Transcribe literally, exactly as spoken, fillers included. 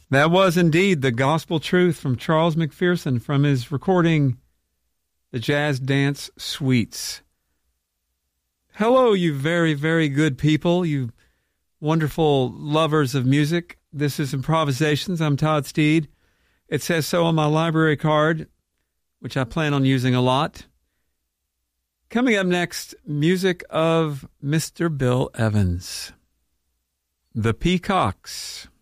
That was indeed the gospel truth from Charles McPherson from his recording, The Jazz Dance Suites. Hello, you very, very good people, you wonderful lovers of music. This is Improvisations. I'm Todd Steed. It says so on my library card, which I plan on using a lot. Coming up next, music of Mister Bill Evans. The Peacocks.